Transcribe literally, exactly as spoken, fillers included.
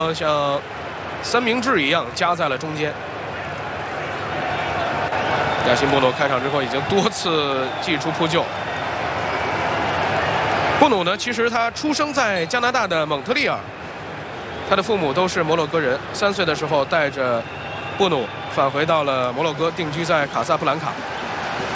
像三明治一样夹在了中间。亚辛·布努开场之后已经多次祭出扑救。布努呢，其实他出生在加拿大的蒙特利尔，他的父母都是摩洛哥人。三岁的时候带着布努返回到了摩洛哥，定居在卡萨布兰卡。